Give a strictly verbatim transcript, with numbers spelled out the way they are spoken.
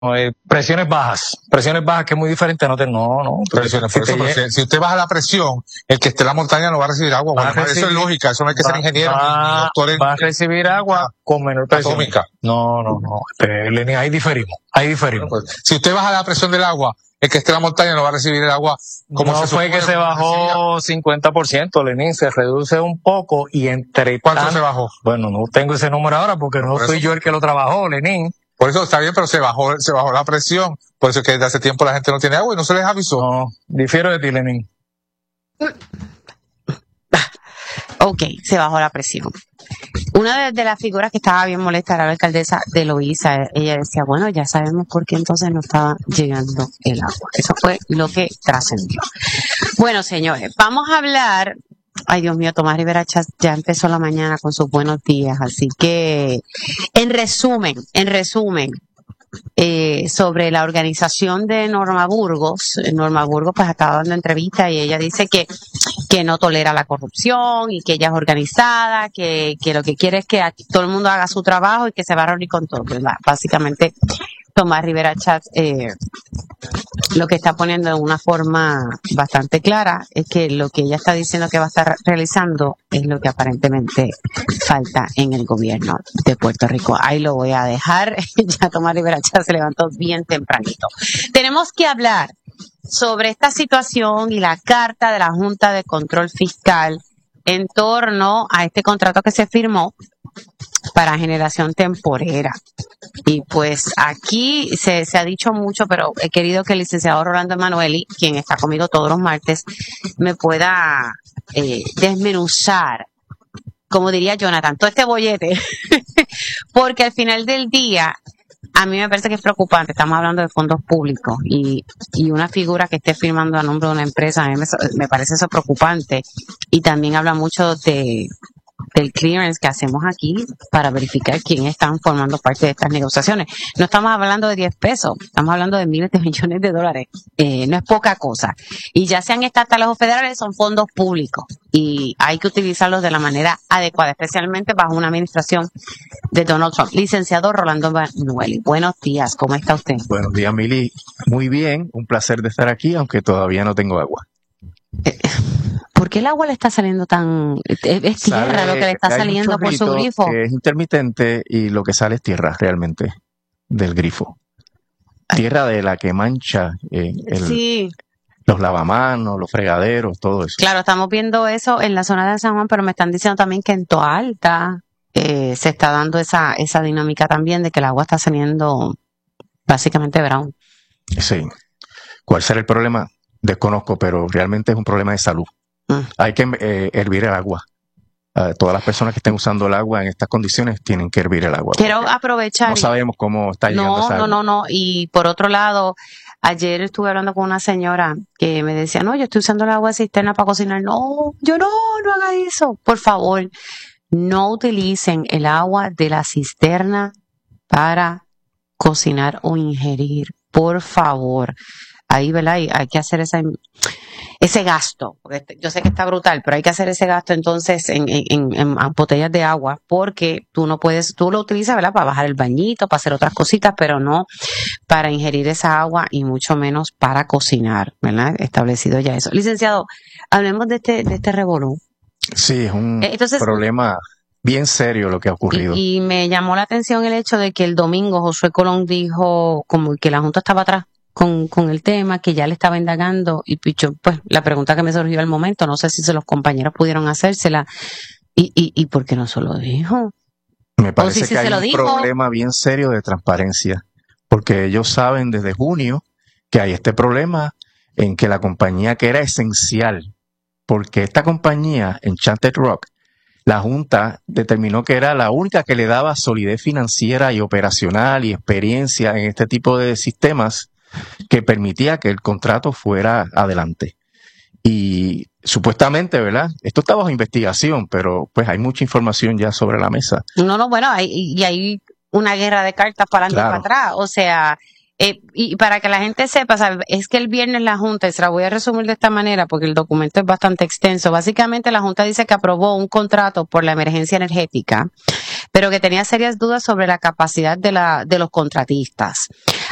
Eh, presiones bajas, presiones bajas que es muy diferente, no te, no, no. Presiones, por si, eso, te, pero si, si usted baja la presión, el que esté en la montaña no va a recibir agua. Bueno, recibir, eso es lógica, eso no hay que va, ser ingeniero va, ni doctor en, va a recibir agua ah, con menor presión. Atómica. No, no, no. Lenín, ahí diferimos, ahí diferimos. Bueno, pues, si usted baja la presión del agua, el que esté en la montaña no va a recibir el agua como no se fue que se bajó cincuenta por ciento, Lenín, se reduce un poco y entre ¿Cuánto tan, se bajó? Bueno, no tengo ese número ahora porque no por soy eso, yo el que lo trabajó, Lenín. Por eso está bien, pero se bajó, se bajó la presión. Por eso es que desde hace tiempo la gente no tiene agua y no se les avisó. No, difiero de ti, Lenín. Ok, se bajó la presión. Una de, de las figuras que estaba bien molesta era la alcaldesa de Loíza. Ella decía, bueno, ya sabemos por qué entonces no estaba llegando el agua. Eso fue lo que trascendió. Bueno, señores, vamos a hablar... Ay, Dios mío, Tomás Rivera Chatz ya empezó la mañana con sus buenos días. Así que, en resumen, en resumen, eh, sobre la organización de Norma Burgos. Norma Burgos pues estaba dando entrevista y ella dice que, que no tolera la corrupción y que ella es organizada, que, que lo que quiere es que aquí todo el mundo haga su trabajo y que se va a reunir con todo, ¿verdad? Básicamente, Tomás Rivera Chatz eh, lo que está poniendo de una forma bastante clara es que lo que ella está diciendo que va a estar realizando es lo que aparentemente falta en el gobierno de Puerto Rico. Ahí lo voy a dejar. Ya Tomás Rivera Chatz se levantó bien tempranito. Tenemos que hablar sobre esta situación y la carta de la Junta de Control Fiscal en torno a este contrato que se firmó para generación temporera. Y pues aquí se, se ha dicho mucho, pero he querido que el licenciado Rolando Emanueli, quien está conmigo todos los martes, me pueda eh, desmenuzar, como diría Jonathan, todo este bollete, porque al final del día a mí me parece que es preocupante. Estamos hablando de fondos públicos y, y una figura que esté firmando a nombre de una empresa, a mí me, me parece eso preocupante, y también habla mucho de del clearance que hacemos aquí para verificar quién están formando parte de estas negociaciones. No estamos hablando de diez pesos, estamos hablando de miles de millones de dólares. Eh, no es poca cosa. Y ya sean estatales o federales, son fondos públicos y hay que utilizarlos de la manera adecuada, especialmente bajo una administración de Donald Trump. Licenciado Rolando Emanueli, buenos días, ¿cómo está usted? Buenos días, Mili. Muy bien, un placer de estar aquí, aunque todavía no tengo agua. Eh, ¿Por qué el agua le está saliendo tan... es tierra sale, lo que le está saliendo por su grifo? Es intermitente y lo que sale es tierra realmente del grifo. Tierra de la que mancha eh, el, sí. los lavamanos, los fregaderos, todo eso. Claro, estamos viendo eso en la zona de San Juan, pero me están diciendo también que en Toa Alta eh, se está dando esa, esa dinámica también de que el agua está saliendo básicamente brown. Sí. ¿Cuál será el problema? Desconozco, pero realmente es un problema de salud. Mm. Hay que eh, hervir el agua. Uh, todas las personas que estén usando el agua en estas condiciones tienen que hervir el agua. Quiero aprovechar. No sabemos cómo está llegando no, esa agua. No, no, no. Y por otro lado, ayer estuve hablando con una señora que me decía, no, yo estoy usando el agua de cisterna para cocinar. No, yo no, no haga eso. Por favor, no utilicen el agua de la cisterna para cocinar o ingerir. Por favor. Ahí, ¿verdad? Hay, hay que hacer ese, ese gasto. Porque yo sé que está brutal, pero hay que hacer ese gasto entonces en, en, en, en botellas de agua, porque tú no puedes, tú lo utilizas, ¿verdad? Para bajar el bañito, para hacer otras cositas, pero no para ingerir esa agua y mucho menos para cocinar, ¿verdad? Establecido ya eso. Licenciado, hablemos de este, de este revolú. Sí, es un entonces, problema bien serio lo que ha ocurrido. Y, y me llamó la atención el hecho de que el domingo Josué Colón dijo como que la Junta estaba atrás con, con el tema, que ya le estaba indagando, y yo, pues, la pregunta que me surgió al momento, no sé si se los compañeros pudieron hacérsela, y, y, y ¿por qué no se lo dijo? Me parece si, si que hay se lo un dijo, problema bien serio de transparencia, porque ellos saben desde junio que hay este problema en que la compañía que era esencial, porque esta compañía, Enchanted Rock, la Junta determinó que era la única que le daba solidez financiera y operacional y experiencia en este tipo de sistemas que permitía que el contrato fuera adelante. Y supuestamente, ¿verdad? Esto está bajo investigación, pero pues hay mucha información ya sobre la mesa. No, no, bueno, hay, y hay una guerra de cartas para adelante y para atrás. O sea, eh, y para que la gente sepa, ¿sabe? Es que el viernes la Junta, y se la voy a resumir de esta manera porque el documento es bastante extenso. Básicamente la Junta dice que aprobó un contrato por la emergencia energética, pero que tenía serias dudas sobre la capacidad de la de los contratistas.